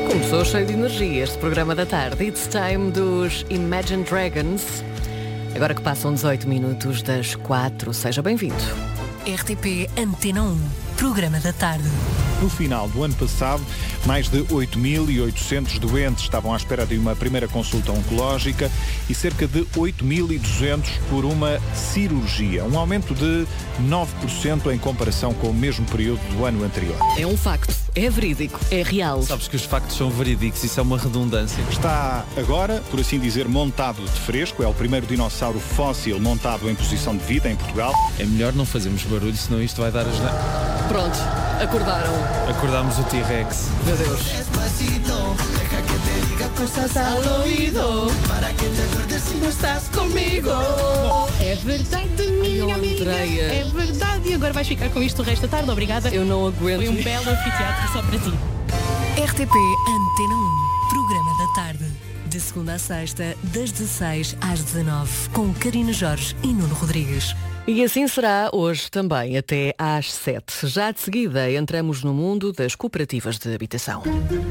Começou cheio de energia este programa da tarde. It's Time dos Imagine Dragons. Agora que passam 18 minutos das 4, seja bem-vindo. RTP Antena 1, programa da tarde. No final do ano passado, mais de 8.800 doentes estavam à espera de uma primeira consulta oncológica e cerca de 8.200 por uma cirurgia. Um aumento de 9% em comparação com o mesmo período do ano anterior. É um facto, é verídico, é real. Sabes que os factos são verídicos, isso é uma redundância. Está agora, por assim dizer, montado de fresco. É o primeiro dinossauro fóssil montado em posição de vida em Portugal. É melhor não fazermos barulho, senão isto vai dar as... Pronto, acordaram. Acordámos o T-Rex. Meu Deus. É verdade, minha amiga. Andreia. É verdade. E agora vais ficar com isto o resto da tarde. Obrigada. Eu não aguento. Foi um belo anfiteatro só para ti. RTP Antena 1, programa da tarde. De segunda a sexta, das 16 às 19, com Karina Jorge e Nuno Rodrigues. E assim será hoje também, até às 7. Já de seguida entramos no mundo das cooperativas de habitação.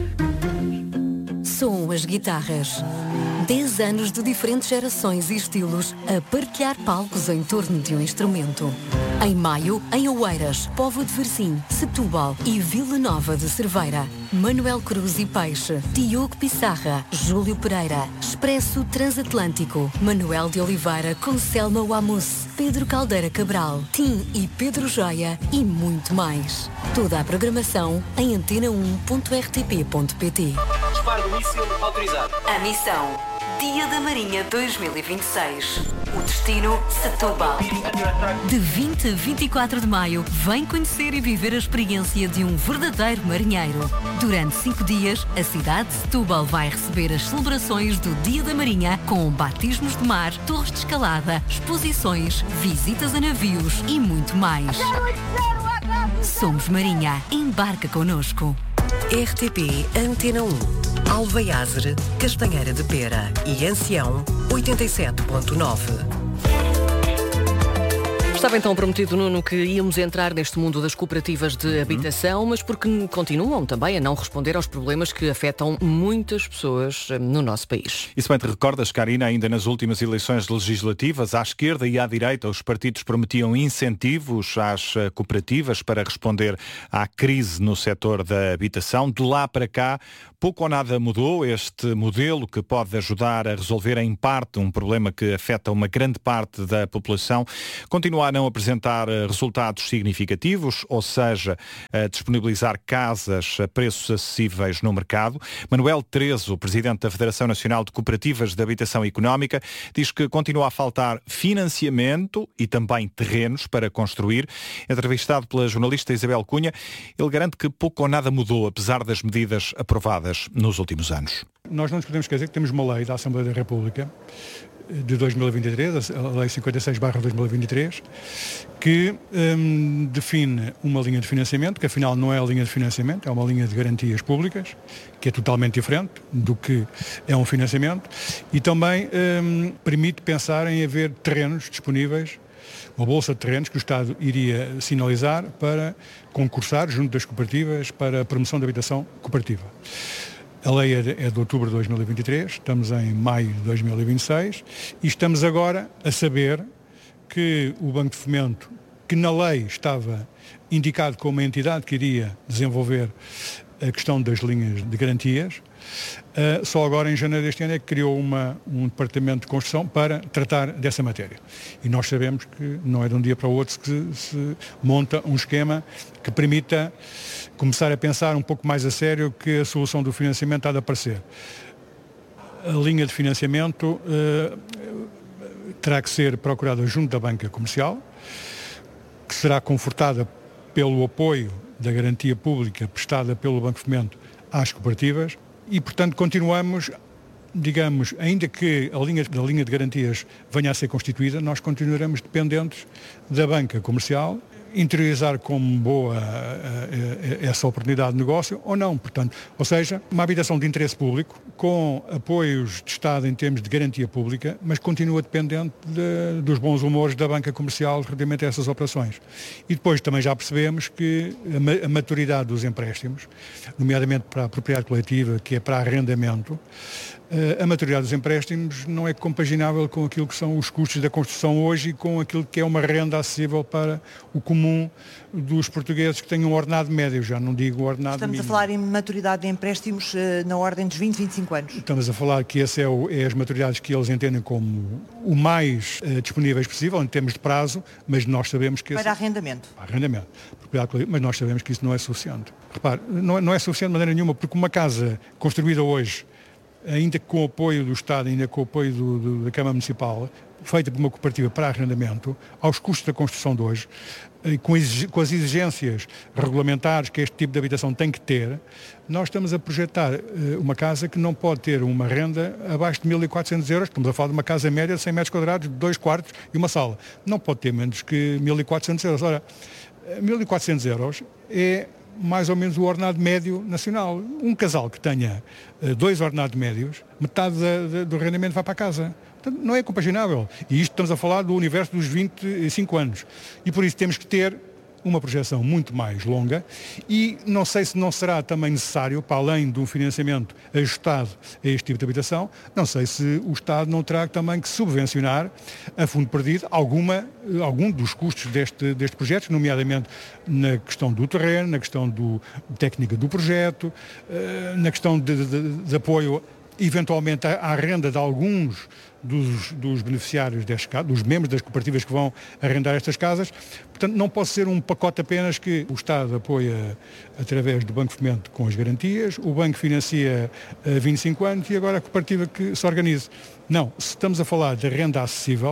Soam as guitarras. 10 anos de diferentes gerações e estilos a partilhar palcos em torno de um instrumento. Em maio, em Oeiras, Póvoa de Varzim, Setúbal e Vila Nova de Cerveira. Manuel Cruz e Peixe, Diogo Pissarra, Júlio Pereira, Expresso Transatlântico, Manuel de Oliveira com Selma Wamus, Pedro Caldeira Cabral, Tim e Pedro Joia e muito mais. Toda a programação em antena1.rtp.pt. Disparo do míssil autorizado. A missão: Dia da Marinha 2026. O destino: Setúbal. De 20 a 24 de maio, vem conhecer e viver a experiência de um verdadeiro marinheiro. Durante 5 dias, a cidade de Setúbal vai receber as celebrações do Dia da Marinha com batismos de mar, torres de escalada, exposições, visitas a navios e muito mais. Somos Marinha. Embarca connosco. RTP Antena 1. Alveiazer, Castanheira de Pera e Ancião 87.9. Estava então prometido, Nuno, que íamos entrar neste mundo das cooperativas de habitação, mas porque continuam também a não responder aos problemas que afetam muitas pessoas no nosso país. E se bem te recordas, Karina, ainda nas últimas eleições legislativas, à esquerda e à direita, os partidos prometiam incentivos às cooperativas para responder à crise no setor da habitação. De lá para cá, pouco ou nada mudou. Este modelo, que pode ajudar a resolver em parte um problema que afeta uma grande parte da população, continua a não apresentar resultados significativos, ou seja, a disponibilizar casas a preços acessíveis no mercado. Manuel Terezo, presidente da Federação Nacional de Cooperativas de Habitação Económica, diz que continua a faltar financiamento e também terrenos para construir. Entrevistado pela jornalista Isabel Cunha, ele garante que pouco ou nada mudou, apesar das medidas aprovadas nos últimos anos. Nós não nos podemos esquecer que temos uma lei da Assembleia da República de 2023, a Lei 56/2023, que define uma linha de financiamento, que afinal não é a linha de financiamento, é uma linha de garantias públicas, que é totalmente diferente do que é um financiamento, e também permite pensar em haver terrenos disponíveis, uma bolsa de terrenos que o Estado iria sinalizar para concursar junto das cooperativas para a promoção da habitação cooperativa. A lei é de outubro de 2023, estamos em maio de 2026 e estamos agora a saber que o Banco de Fomento, que na lei estava indicado como a entidade que iria desenvolver a questão das linhas de garantias, só agora em janeiro deste ano é que criou um departamento de construção para tratar dessa matéria. E nós sabemos que não é de um dia para o outro que se monta um esquema que permita começar a pensar um pouco mais a sério que a solução do financiamento há de aparecer. A linha de financiamento terá que ser procurada junto da banca comercial, que será confortada pelo apoio da garantia pública prestada pelo Banco de Fomento às cooperativas e, portanto, continuamos, digamos, ainda que a linha de garantias venha a ser constituída, nós continuaremos dependentes da banca comercial interiorizar como boa essa oportunidade de negócio ou não. Portanto, ou seja, uma habitação de interesse público com apoios de Estado em termos de garantia pública, mas continua dependente dos bons humores da banca comercial relativamente a essas operações. E depois também já percebemos que a maturidade dos empréstimos, nomeadamente para a propriedade coletiva, que é para arrendamento, a maturidade dos empréstimos não é compaginável com aquilo que são os custos da construção hoje e com aquilo que é uma renda acessível para o comum dos portugueses que têm um ordenado médio, já não digo ordenado mínimo. Estamos a falar em maturidade de empréstimos na ordem dos 20, 25 anos. Estamos a falar que esse é as maturidades que eles entendem como o mais disponíveis possível em termos de prazo, mas nós sabemos que... Para arrendamento. Arrendamento. Mas nós sabemos que isso não é suficiente. Repare, não é suficiente de maneira nenhuma, porque uma casa construída hoje, ainda com o apoio do Estado, ainda com o apoio da Câmara Municipal, feita por uma cooperativa para arrendamento, aos custos da construção de hoje, e com as exigências regulamentares que este tipo de habitação tem que ter, nós estamos a projetar uma casa que não pode ter uma renda abaixo de 1.400 euros. Estamos a falar de uma casa média de 100 metros quadrados, 2 quartos e uma sala. Não pode ter menos que 1.400 euros. Ora, 1.400 euros é mais ou menos o ordenado médio nacional. Um casal que tenha 2 ordenados médios, metade do rendimento vai para a casa. Portanto, não é compaginável. E isto estamos a falar do universo dos 25 anos. E por isso temos que ter uma projeção muito mais longa e não sei se não será também necessário, para além de um financiamento ajustado a este tipo de habitação, não sei se o Estado não terá também que subvencionar a fundo perdido algum dos custos deste projeto, nomeadamente na questão do terreno, na questão da técnica do projeto, na questão de apoio eventualmente à renda de alguns dos beneficiários destas casas, dos membros das cooperativas que vão arrendar estas casas. Portanto, não pode ser um pacote apenas que o Estado apoia através do Banco de Fomento com as garantias, o banco financia 25 anos e agora a cooperativa que se organize. Não, se estamos a falar de renda acessível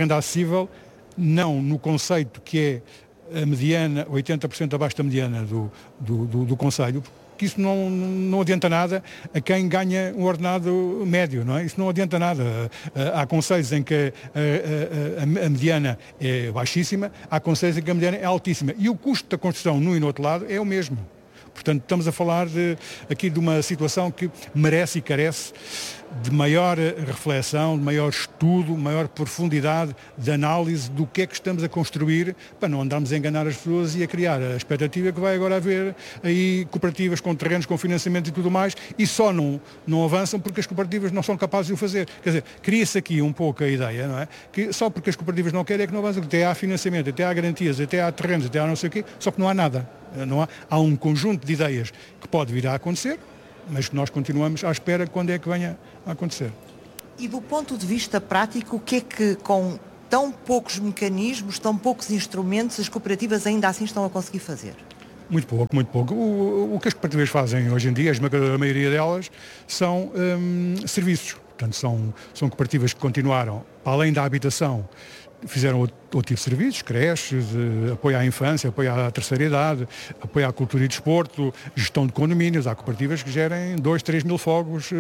não no conceito que é a mediana, 80% abaixo da mediana do Conselho, que isso não adianta nada a quem ganha um ordenado médio, não é? Isso não adianta nada. Há conselhos em que a mediana é baixíssima, há conselhos em que a mediana é altíssima. E o custo da construção num e no outro lado é o mesmo. Portanto, estamos a falar aqui de uma situação que merece e carece de maior reflexão, de maior estudo, maior profundidade de análise do que é que estamos a construir, para não andarmos a enganar as pessoas e a criar a expectativa que vai agora haver aí cooperativas com terrenos, com financiamento e tudo mais, e só não avançam porque as cooperativas não são capazes de o fazer. Quer dizer, cria-se aqui um pouco a ideia, não é? Que só porque as cooperativas não querem é que não avançam, até há financiamento, até há garantias, até há terrenos, até há não sei o quê, só que não há nada. Há um conjunto de ideias que pode vir a acontecer, mas que nós continuamos à espera quando é que venha a acontecer. E do ponto de vista prático, o que é que com tão poucos mecanismos, tão poucos instrumentos, as cooperativas ainda assim estão a conseguir fazer? Muito pouco, muito pouco. O que as cooperativas fazem hoje em dia, a esmagadora maioria delas, são serviços. Portanto, são cooperativas que continuaram, além da habitação, fizeram outro tipo de serviços, creches, apoio à infância, apoio à terceira idade, apoio à cultura e desporto, gestão de condomínios. Há cooperativas que gerem 2, 3 mil fogos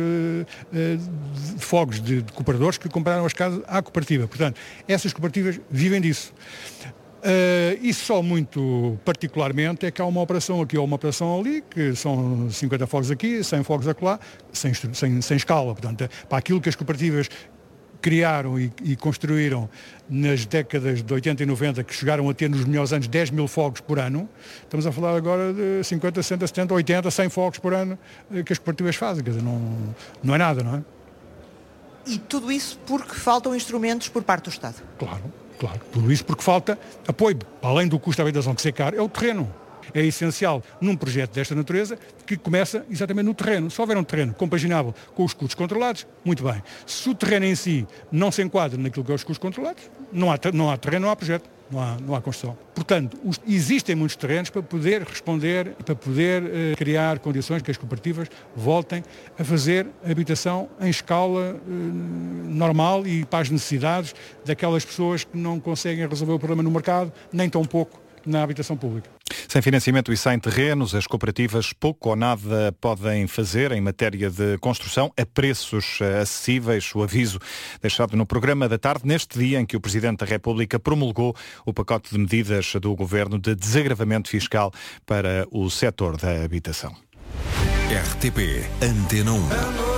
de cooperadores que compraram as casas à cooperativa. Portanto, essas cooperativas vivem disso. E só muito particularmente é que há uma operação aqui ou uma operação ali, que são 50 fogos aqui, 100 fogos acolá, sem escala. Portanto, para aquilo que as cooperativas criaram e construíram nas décadas de 80 e 90, que chegaram a ter nos melhores anos 10 mil fogos por ano, estamos a falar agora de 50, 60, 70, 80, 100 fogos por ano que as cooperativas fazem. Quer dizer, não é nada, não é? E tudo isso porque faltam instrumentos por parte do Estado? Claro. Tudo isso porque falta apoio. Além do custo da habitação que ser caro, é o terreno. É essencial num projeto desta natureza que começa exatamente no terreno. Se houver um terreno compaginável com os custos controlados, muito bem. Se o terreno em si não se enquadra naquilo que é os custos controlados, não há terreno, não há projeto, não há construção. Portanto, existem muitos terrenos para poder responder, para poder criar condições que as cooperativas voltem a fazer habitação em escala normal e para as necessidades daquelas pessoas que não conseguem resolver o problema no mercado, nem tão pouco na habitação pública. Sem financiamento e sem terrenos, as cooperativas pouco ou nada podem fazer em matéria de construção a preços acessíveis. O aviso deixado no programa da tarde, neste dia em que o Presidente da República promulgou o pacote de medidas do Governo de desagravamento fiscal para o setor da habitação. RTP Antena 1.